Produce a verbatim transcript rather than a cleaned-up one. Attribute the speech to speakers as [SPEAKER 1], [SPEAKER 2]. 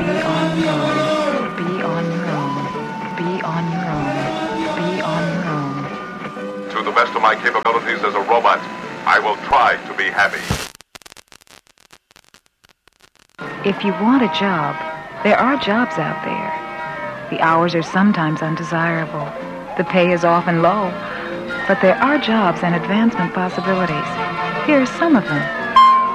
[SPEAKER 1] Be on your own. Be on your own. Be on your own. Be on your own.
[SPEAKER 2] To the best of my capabilities as a robot, I will try to be happy.
[SPEAKER 1] If you want a job, there are jobs out there. The hours are sometimes undesirable. The pay is often low. But there are jobs and advancement possibilities. Here are some of them.